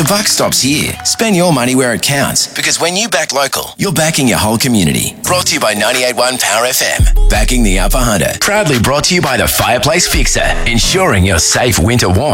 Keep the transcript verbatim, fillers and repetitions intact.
buck stops here. Spend your money where it counts, because when you back local, you're backing your whole community. Brought to you by ninety-eight point one Power F M. Backing the Upper Hunter. Proudly brought to you by the Fireplace Fixer, ensuring your safe winter warmth.